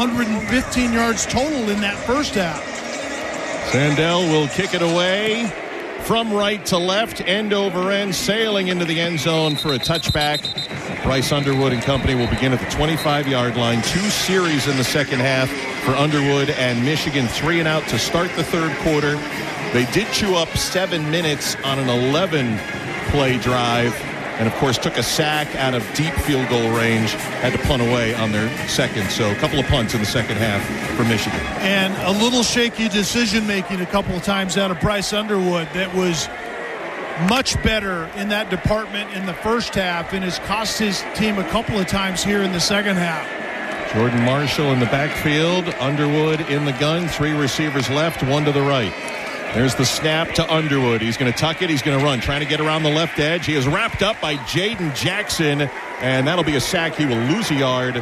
115 yards total in that first half. Sandell will kick it away from right to left, end over end, sailing into the end zone for a touchback. Bryce Underwood and company will begin at the 25-yard line. 2 series in the second half for Underwood and Michigan. 3 and out to start the third quarter. They did chew up 7 minutes on an 11-play drive, and of course took a sack out of deep field goal range. Had to punt away on their second, so a couple of punts in the second half for Michigan. And a little shaky decision-making a couple of times out of Bryce Underwood that was much better in that department in the first half and has cost his team a couple of times here in the second half. Jordan Marshall in the backfield, Underwood in the gun, 3 receivers left, 1 to the right. There's the snap to Underwood. He's going to tuck it. He's going to run, trying to get around the left edge. He is wrapped up by Jaden Jackson, and that'll be a sack. He will lose a yard.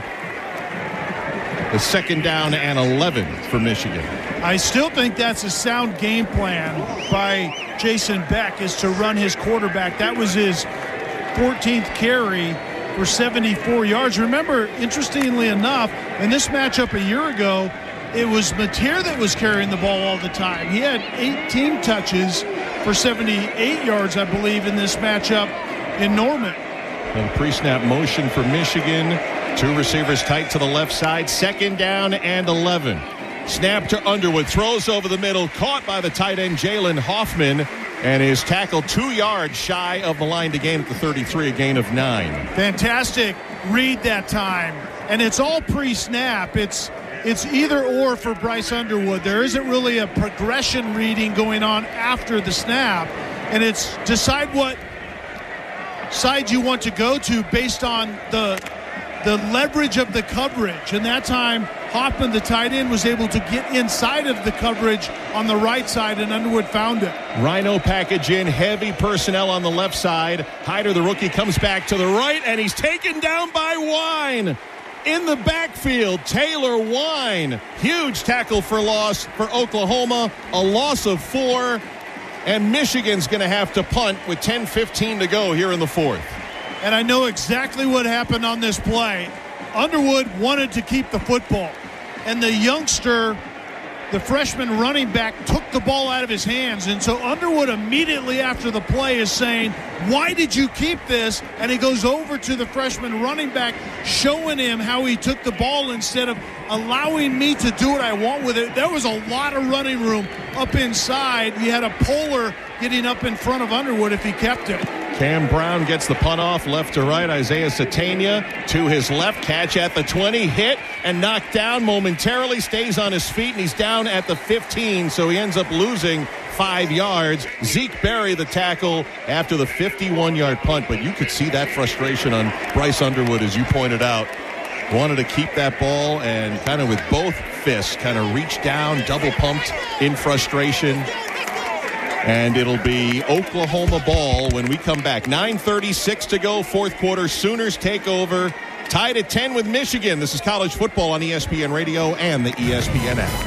The second down and 11 for Michigan. I still think that's a sound game plan by Jason Beck, is to run his quarterback. That was his 14th carry for 74 yards. Remember, interestingly enough, in this matchup a year ago, it was Mateer that was carrying the ball all the time. He had 18 touches for 78 yards, I believe, in this matchup in Norman. And pre-snap motion for Michigan. 2 receivers tight to the left side. Second down and 11. Snap to Underwood. Throws over the middle. Caught by the tight end, Jalen Hoffman. And is tackled 2 yards shy of the line to gain at the 33, a gain of 9. Fantastic read that time. And it's all pre-snap. It's either or for Bryce Underwood. There isn't really a progression reading going on after the snap. And it's decide what side you want to go to based on the leverage of the coverage. And that time, Hoffman, the tight end, was able to get inside of the coverage on the right side, and Underwood found it. Rhino package in, heavy personnel on the left side. Hyder, the rookie, comes back to the right, and he's taken down by Wine. In the backfield, Taylor Wine. Huge tackle for loss for Oklahoma. A loss of 4. And Michigan's going to have to punt with 10:15 to go here in the fourth. And I know exactly what happened on this play. Underwood wanted to keep the football. And the youngster, the freshman running back, took the ball out of his hands. And so Underwood immediately after the play is saying, "Why did you keep this?" And he goes over to the freshman running back, showing him how he took the ball instead of allowing me to do what I want with it. There was a lot of running room up inside. You had a Polar getting up in front of Underwood if he kept it. Cam Brown gets the punt off left to right. Isaiah Satania to his left. Catch at the 20. Hit and knocked down momentarily. Stays on his feet, and he's down at the 15. So he ends up losing 5 yards. Zeke Berry, the tackle, after the 51-yard punt. But you could see that frustration on Bryce Underwood, as you pointed out. Wanted to keep that ball and kind of with both fists kind of reached down, double pumped in frustration. And it'll be Oklahoma ball when we come back. 9:36 to go, fourth quarter. Sooners take over, tied at 10 with Michigan. This is college football on ESPN Radio and the ESPN app.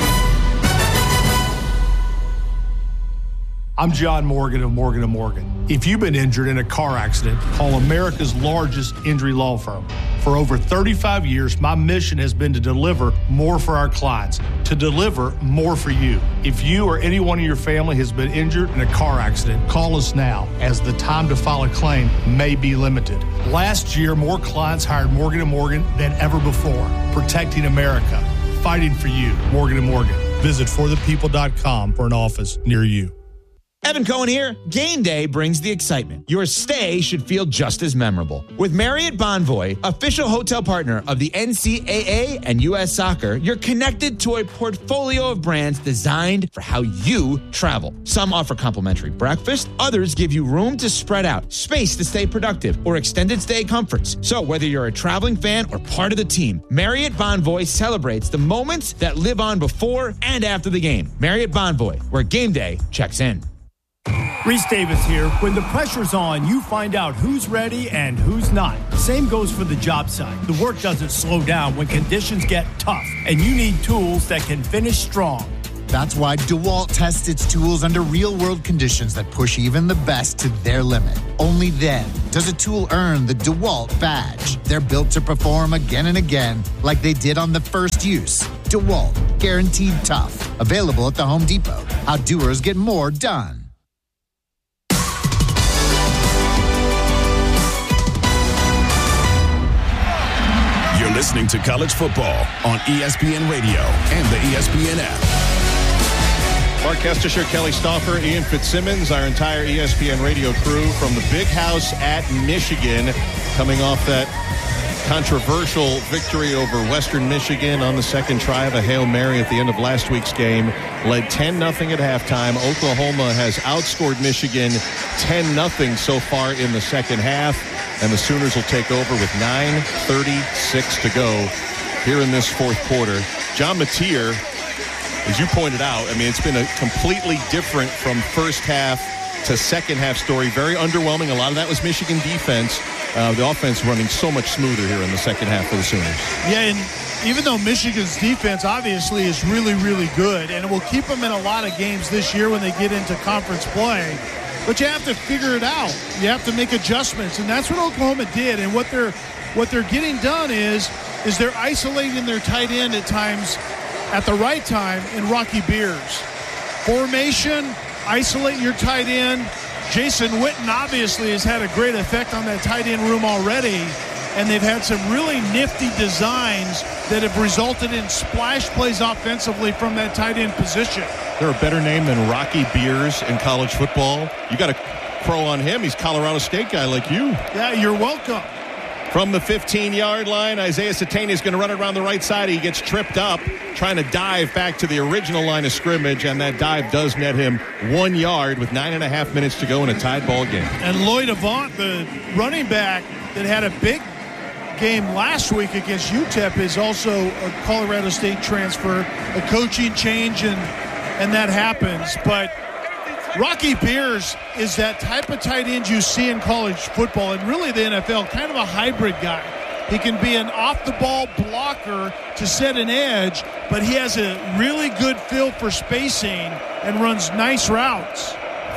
I'm John Morgan of Morgan & Morgan. If you've been injured in a car accident, call America's largest injury law firm. For over 35 years, my mission has been to deliver more for our clients, to deliver more for you. If you or anyone in your family has been injured in a car accident, call us now, as the time to file a claim may be limited. Last year, more clients hired Morgan & Morgan than ever before, protecting America, fighting for you. Morgan & Morgan. Visit forthepeople.com for an office near you. Evan Cohen here. Game day brings the excitement. Your stay should feel just as memorable. With Marriott Bonvoy, official hotel partner of the NCAA and U.S. Soccer, you're connected to a portfolio of brands designed for how you travel. Some offer complimentary breakfast. Others give you room to spread out, space to stay productive, or extended stay comforts. So whether you're a traveling fan or part of the team, Marriott Bonvoy celebrates the moments that live on before and after the game. Marriott Bonvoy, where game day checks in. Reese Davis here. When the pressure's on, you find out who's ready and who's not. Same goes for the job site. The work doesn't slow down when conditions get tough, and you need tools that can finish strong. That's why DeWalt tests its tools under real-world conditions that push even the best to their limit. Only then does a tool earn the DeWalt badge. They're built to perform again and again like they did on the first use. DeWalt, guaranteed tough. Available at the Home Depot. How doers get more done. You're listening to College Football on ESPN Radio and the ESPN app. Mark Kestisher, Kelly Stauffer, Ian Fitzsimmons, our entire ESPN Radio crew from the Big House at Michigan, coming off that controversial victory over Western Michigan on the second try of a Hail Mary at the end of last week's game. Led 10-0 at halftime. Oklahoma has outscored Michigan 10-0 so far in the second half, and the Sooners will take over with 9:36 to go here in this fourth quarter. John Mateer, as you pointed out, I mean, it's been a completely different from first half to second half story. Very underwhelming. A lot of that was Michigan defense. The offense running so much smoother here in the second half for the Sooners. Yeah, and even though Michigan's defense obviously is really, really good, and it will keep them in a lot of games this year when they get into conference play, but you have to figure it out. You have to make adjustments, and that's what Oklahoma did. And what they're getting done is they're isolating their tight end at times at the right time in Rocky Beers. Formation, isolate your tight end. Jason Witten obviously has had a great effect on that tight end room already, and they've had some really nifty designs that have resulted in splash plays offensively from that tight end position. There a better name than Rocky Beers in college football? You got a crow on him. He's a Colorado State guy like you. Yeah, you're welcome. From the 15-yard line, Isaiah Satania is going to run it around the right side. He gets tripped up trying to dive back to the original line of scrimmage, and that dive does net him 1 yard with 9.5 minutes to go in a tied ball game. And Lloyd Avant, the running back that had a big game last week against UTEP, is also a Colorado State transfer, a coaching change, and that happens. But Rocky Beers is that type of tight end you see in college football and really the NFL, kind of a hybrid guy. He can be an off-the-ball blocker to set an edge, but he has a really good feel for spacing and runs nice routes.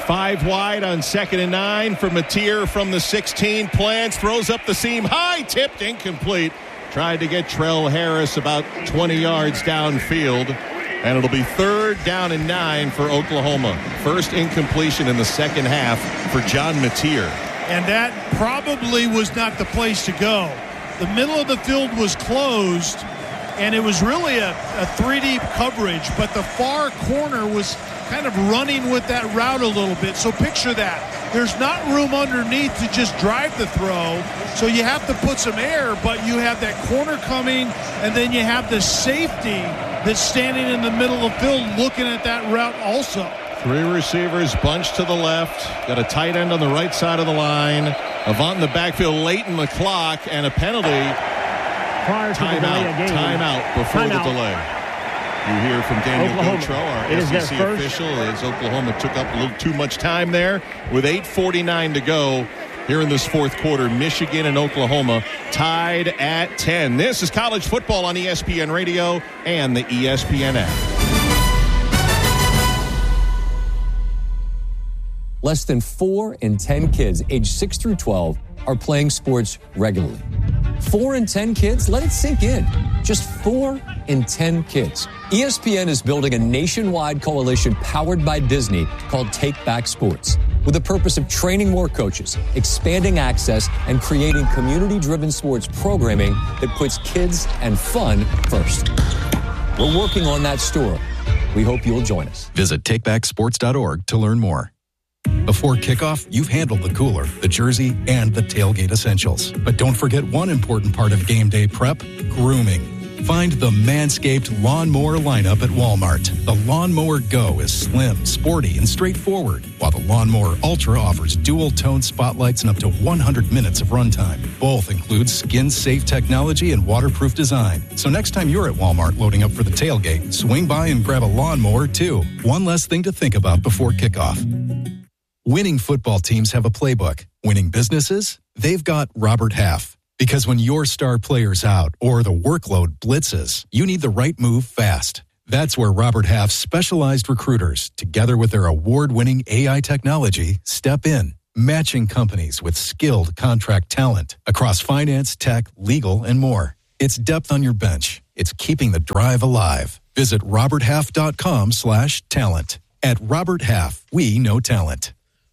5 wide on 2nd and 9 for Mateer from the 16. Plants, throws up the seam high, tipped, incomplete. Tried to get Trell Harris about 20 yards downfield. And it'll be 3rd down and 9 for Oklahoma. First incompletion in the second half for John Mateer. And that probably was not the place to go. The middle of the field was closed, and it was really a 3-deep coverage, but the far corner was kind of running with that route a little bit. So picture that. There's not room underneath to just drive the throw, so you have to put some air, but you have that corner coming, and then you have the safety that's standing in the middle of the field looking at that route also. 3 receivers bunched to the left. Got a tight end on the right side of the line. Avant in the backfield late in the clock, and a penalty. Timeout before the delay. You hear from Daniel Gautreaux, our SEC official, as Oklahoma took up a little too much time there. With 8:49 to go here in this fourth quarter, Michigan and Oklahoma tied at 10. This is college football on ESPN Radio and the ESPN app. Less than 4 in 10 kids aged 6 through 12 are playing sports regularly. 4 in 10 kids? Let it sink in. Just 4 in 10 kids. ESPN is building a nationwide coalition powered by Disney called Take Back Sports, with the purpose of training more coaches, expanding access, and creating community-driven sports programming that puts kids and fun first. We're working on that story. We hope you'll join us. Visit takebacksports.org to learn more. Before kickoff, you've handled the cooler, the jersey, and the tailgate essentials. But don't forget one important part of game day prep, grooming. Find the Manscaped Lawnmower lineup at Walmart. The Lawnmower Go is slim, sporty, and straightforward, while the Lawnmower Ultra offers dual-tone spotlights and up to 100 minutes of runtime. Both include skin-safe technology and waterproof design. So next time you're at Walmart loading up for the tailgate, swing by and grab a lawnmower, too. One less thing to think about before kickoff. Winning football teams have a playbook. Winning businesses? They've got Robert Half. Because when your star player's out or the workload blitzes, you need the right move fast. That's where Robert Half's specialized recruiters, together with their award-winning AI technology, step in, matching companies with skilled contract talent across finance, tech, legal, and more. It's depth on your bench. It's keeping the drive alive. Visit roberthalf.com/talent. At Robert Half, we know talent.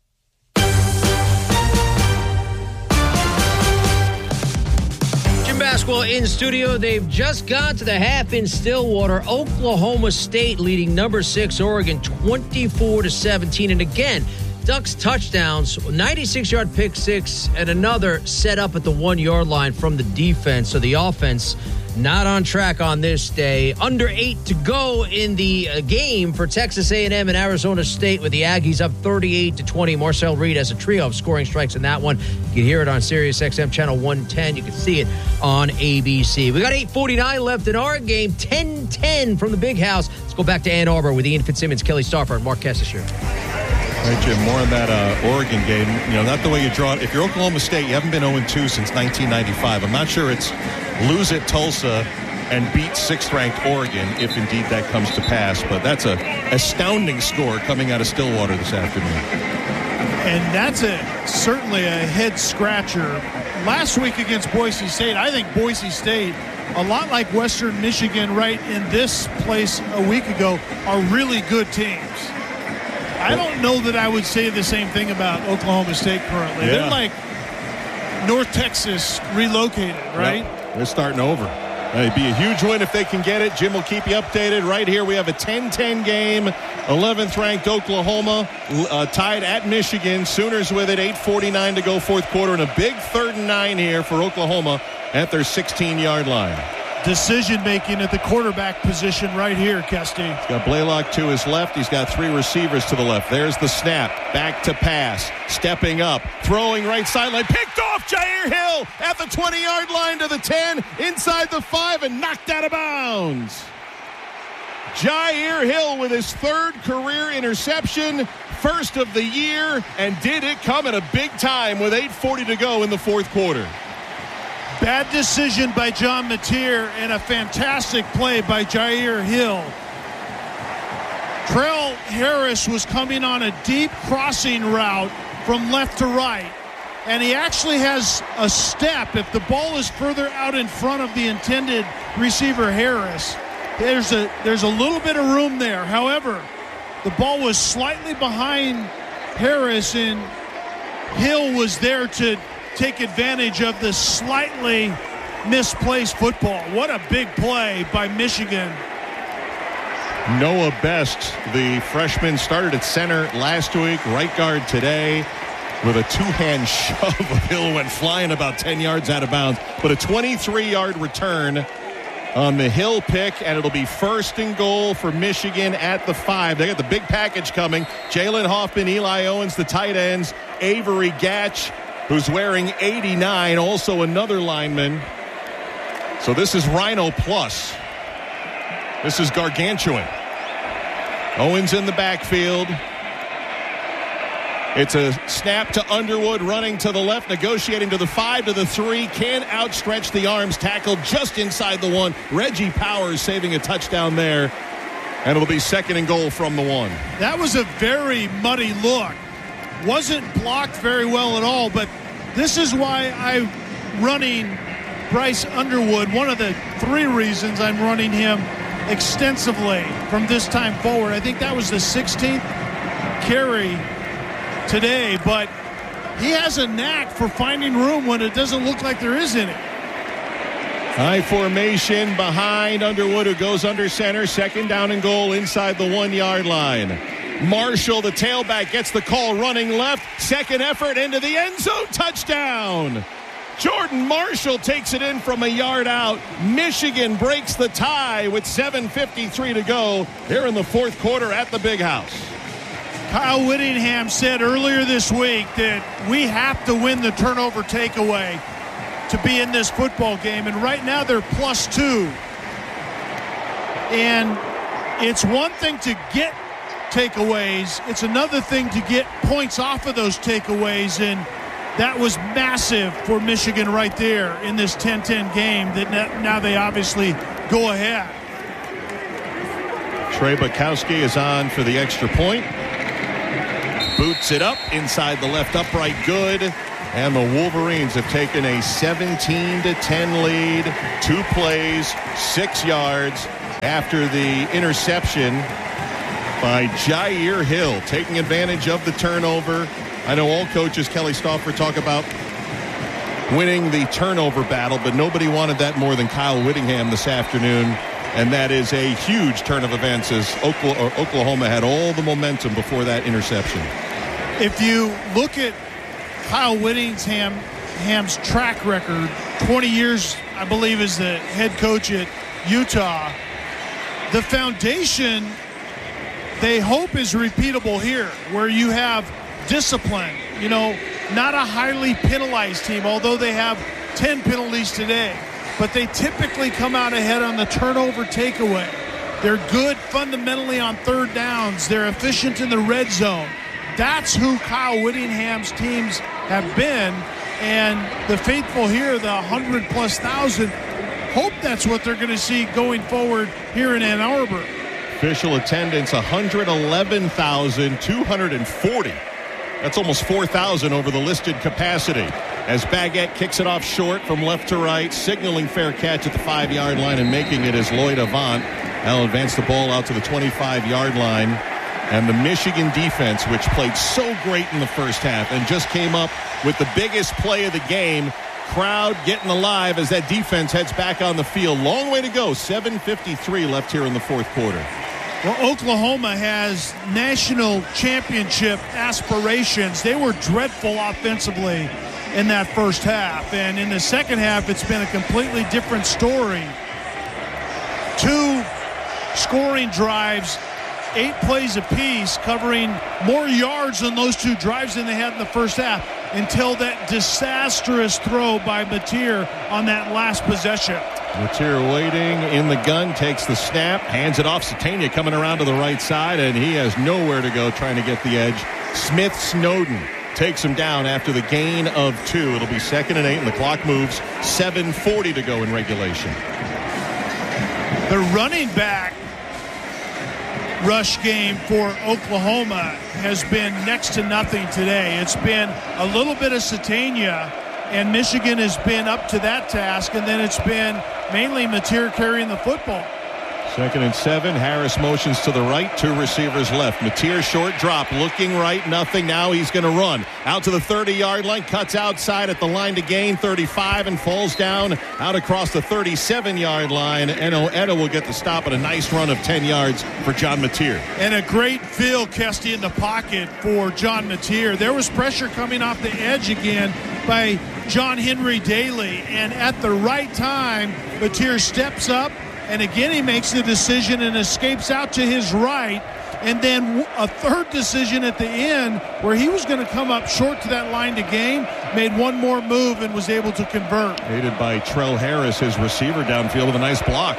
Basketball in studio. They've just got to the half in Stillwater. Oklahoma State leading number 6 Oregon 24-17. And again, Ducks touchdowns, 96-yard pick six, and another set up at the 1-yard line from the defense. So the offense not on track on this day. Under 8 to go in the game for Texas A&M and Arizona State, with the Aggies up 38-20. Marcel Reed has a trio of scoring strikes in that one. You can hear it on Sirius XM channel 110. You can see it on ABC. We got 8:49 left in our game. 10-10 from the Big House. Let's go back to Ann Arbor with Ian Fitzsimmons, Kelly Stauffer, and Mark Kessis here. All right, Jim, more on that Oregon game. You know, not the way you draw it. If you're Oklahoma State, you haven't been 0-2 since 1995. I'm not sure it's lose at Tulsa and beat 6th-ranked Oregon, if indeed that comes to pass. But that's an astounding score coming out of Stillwater this afternoon. And that's certainly a head-scratcher. Last week against Boise State, I think Boise State, a lot like Western Michigan right in this place a week ago, are really good teams. I don't know that I would say the same thing about Oklahoma State currently. Yeah. They're like North Texas relocated, right? Yep. They're starting over. It'd be a huge win if they can get it. Jim will keep you updated. Right here we have a 10-10 game. 11th-ranked Oklahoma tied at Michigan. Sooners with it. 8:49 to go, fourth quarter, and a big 3rd and 9 here for Oklahoma at their 16-yard line. Decision-making at the quarterback position right here, Kesty. He's got Blaylock to his left. He's got 3 receivers to the left. There's the snap. Back to pass. Stepping up. Throwing right sideline. Picked off Jair Hill at the 20-yard line to the 10. Inside the 5 and knocked out of bounds. Jair Hill with his 3rd career interception. First of the year. And did it come at a big time with 8:40 to go in the fourth quarter. Bad decision by John Mateer and a fantastic play by Jair Hill. Trail Harris was coming on a deep crossing route from left to right, and he actually has a step. If the ball is further out in front of the intended receiver, Harris, there's a little bit of room there. However, the ball was slightly behind Harris, and Hill was there to take advantage of the slightly misplaced football. What a big play by Michigan. Noah Best, the freshman, started at center last week, right guard today, with a 2-hand shove of Hill, went flying about 10 yards out of bounds, but a 23-yard return on the Hill pick, and it'll be 1st and goal for Michigan at the 5. They got the big package coming. Jalen Hoffman, Eli Owens, the tight ends, Avery Gatch, who's wearing 89, also another lineman. So this is Rhino Plus. This is gargantuan. Owens in the backfield. It's a snap to Underwood, running to the left, negotiating to the 5, to the 3. Can't outstretch the arms. Tackled just inside the 1. Reggie Powers saving a touchdown there. And it'll be 2nd and goal from the 1. That was a very muddy look. Wasn't blocked very well at all, but this is why I'm running Bryce Underwood. One of the 3 reasons I'm running him extensively from this time forward. I think that was the 16th carry today, but he has a knack for finding room when it doesn't look like there is any. High formation behind Underwood, who goes under center. 2nd down and goal inside the 1-yard line. Marshall, the tailback, gets the call, running left. 2nd effort into the end zone. Touchdown. Jordan Marshall takes it in from a yard out. Michigan breaks the tie with 7:53 to go. They're in the fourth quarter at the Big House. Kyle Whittingham said earlier this week that we have to win the turnover takeaway to be in this football game. And right now they're +2. And it's one thing to get takeaways. It's another thing to get points off of those takeaways, and that was massive for Michigan right there in this 10-10 game that now they obviously go ahead. Trey Bukowski is on for the extra point. Boots it up inside the left upright, good. And the Wolverines have taken a 17-10 lead. 2 plays, 6 yards after the interception by Jair Hill, taking advantage of the turnover. I know all coaches, Kelly Stauffer, talk about winning the turnover battle, but nobody wanted that more than Kyle Whittingham this afternoon. And that is a huge turn of events as Oklahoma had all the momentum before that interception. If you look at Kyle Whittingham's track record, 20 years, I believe, as the head coach at Utah, the foundation they hope is repeatable here, where you have discipline, not a highly penalized team, although they have 10 penalties today. But they typically come out ahead on the turnover takeaway. They're good fundamentally on third downs. They're efficient in the red zone. That's who Kyle Whittingham's teams have been. And the faithful here, the 100+ thousand, hope that's what they're going to see going forward here in Ann Arbor. Official attendance, 111,240. That's almost 4,000 over the listed capacity. As Baguette kicks it off short from left to right, signaling fair catch at the 5-yard line and making it is Lloyd Avant. Now advance the ball out to the 25-yard line. And the Michigan defense, which played so great in the first half and just came up with the biggest play of the game. Crowd getting alive as that defense heads back on the field. Long way to go. 7:53 left here in the fourth quarter. Well, Oklahoma has national championship aspirations. They were dreadful offensively in that first half. And in the second half, it's been a completely different story. 2 scoring drives, 8 plays apiece, covering more yards than those 2 drives than they had in the first half, until that disastrous throw by Mateer on that last possession. Mateer waiting in the gun, takes the snap, hands it off. Satania coming around to the right side, and he has nowhere to go trying to get the edge. Smith Snowden takes him down after the gain of 2. It'll be 2nd and 8, and the clock moves. 7:40 to go in regulation. The running back rush game for Oklahoma has been next to nothing today. It's been a little bit of Satania, and Michigan has been up to that task, and then it's been mainly Mateer carrying the football. 2nd and 7. Harris motions to the right. 2 receivers left. Mateer short drop. Looking right. Nothing. Now he's going to run. Out to the 30-yard line. Cuts outside at the line to gain 35 and falls down out across the 37-yard line. Eno Etta will get the stop at a nice run of 10 yards for John Mateer. And a great feel, Kesty, in the pocket for John Mateer. There was pressure coming off the edge again by John Henry Daly. And at the right time, Mateer steps up. And again, he makes the decision and escapes out to his right. And then a third decision at the end where he was going to come up short to that line to gain, made one more move and was able to convert. Aided by Trell Harris, his receiver downfield with a nice block.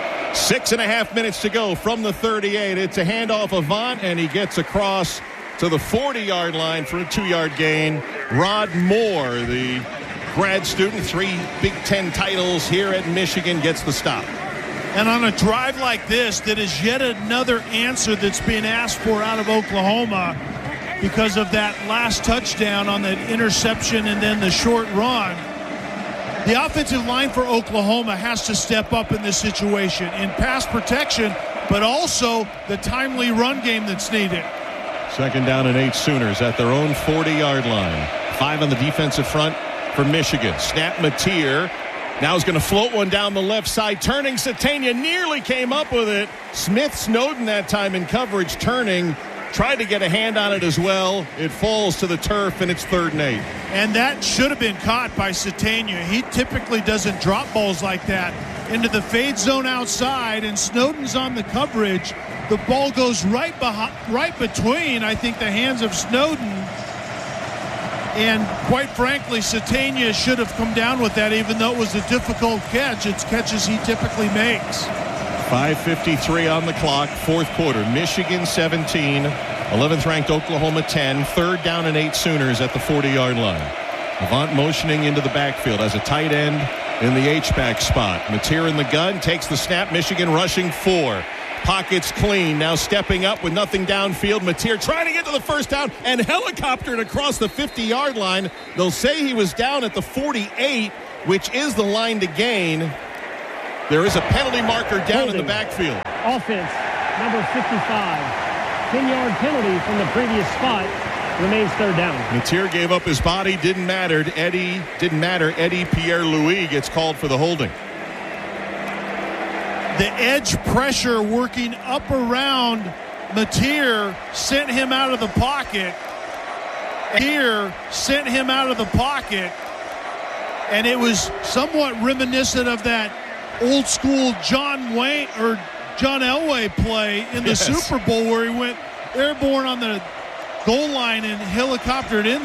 6.5 minutes to go from the 38. It's a handoff Avant, and he gets across to the 40-yard line for a 2-yard gain. Rod Moore, the grad student, 3 Big Ten titles here at Michigan, gets the stop. And on a drive like this, that is yet another answer that's being asked for out of Oklahoma because of that last touchdown on that interception and then the short run. The offensive line for Oklahoma has to step up in this situation in pass protection, but also the timely run game that's needed. 2nd down and 8 Sooners at their own 40-yard line. 5 on the defensive front for Michigan. Snap Mateer. Now he's going to float one down the left side. Turning, Satania nearly came up with it. Smith Snowden that time in coverage, turning. Tried to get a hand on it as well. It falls to the turf, and it's 3rd and 8. And that should have been caught by Satania. He typically doesn't drop balls like that. Into the fade zone outside, and Snowden's on the coverage. The ball goes right between, I think, the hands of Snowden. And quite frankly, Satania should have come down with that, even though it was a difficult catch. It's catches he typically makes. 5:53 on the clock, 4th quarter. Michigan 17, 11th ranked Oklahoma 10, 3rd down and 8 Sooners at the 40-yard line. Avant motioning into the backfield as a tight end in the H-back spot. Mateer in the gun, takes the snap. Michigan rushing 4. Pockets clean. Now stepping up with nothing downfield. Mateer trying to get to the first down and helicoptered across the 50-yard line. They'll say he was down at the 48, which is the line to gain. There is a penalty marker down in the backfield. Offense, number 55. 10-yard penalty from the previous spot. Remains third down. Mateer gave up his body. Didn't matter. Eddie Pierre-Louis gets called for the holding. The edge pressure working up around Mateer sent him out of the pocket. And it was somewhat reminiscent of that old school John Elway play in the Super Bowl where he went airborne on the goal line and helicoptered in